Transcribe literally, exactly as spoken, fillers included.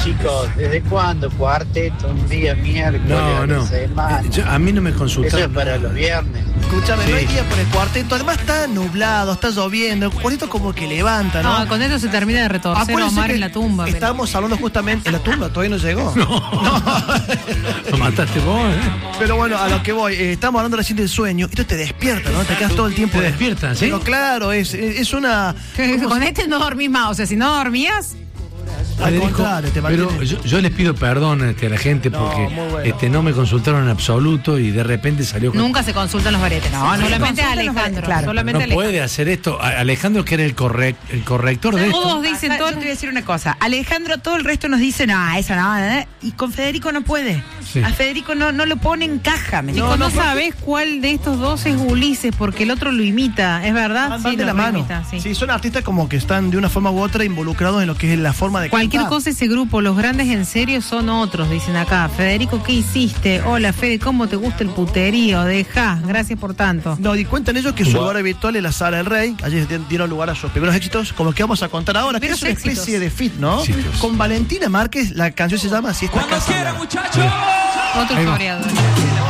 chicos, ¿desde cuándo cuarteto? Un día miércoles, No, no. semana. Eh, yo- a mí no me consultaron. Eso es para los viernes. Escúchame, Sí. no hay día por el cuarteto. Además está nublado, está lloviendo. El cuarteto como que levanta, ¿no? No, con esto se termina de retorcer Acuérdense Omar que en la tumba. pero- Estábamos hablando justamente en la tumba, todavía no llegó. Lo mataste vos, ¿eh? Pero bueno, a lo que voy, eh, estamos hablando recién del sueño. Esto te despierta, ¿no? Te quedas todo el tiempo. Te despierta, ¿sí? Pero claro, es, es una. Que ¿cómo Con se- este no dormís más. O sea, si no dormías, Al Federico, contrario, te pero mantiene- yo, yo les pido perdón este, a la gente No, porque muy bueno. este, no me consultaron en absoluto y de repente salió con... nunca se consultan los baretes. No, Sí, solamente consultan los Alejandro. baretes, claro. Solamente No Alejandro. puede hacer esto. A- Alejandro, que era el, correc- el corrector de esto. Todos dicen Yo todo. te voy a decir una cosa. Alejandro, todo el resto nos dice, no, eso no, no, no", y con Federico no puede. Sí. A Federico no, no lo pone en caja, ¿me Chicos, entiendes? no, no, porque- sabés cuál de estos dos es Ulises, porque el otro lo imita, ¿es verdad? Van, van de lo la mano. imita, sí. Sí, son artistas como que están de una forma u otra involucrados en lo que es la forma de Cualquier cantar. cosa, ese grupo, los grandes en serio son otros, dicen acá. Federico, ¿qué hiciste? Hola, Fede, ¿cómo te gusta el puterío? Dejá, gracias por tanto. No, y cuentan ellos que su Buah. lugar habitual es la Sala del Rey. Allí di- dieron lugar a sus primeros éxitos, como que vamos a contar ahora, que es Primeros una éxitos. especie de fit, ¿no? Éxitos. Con Valentina Márquez, la canción se llama Si esta casa. Otro Ahí va. historiador.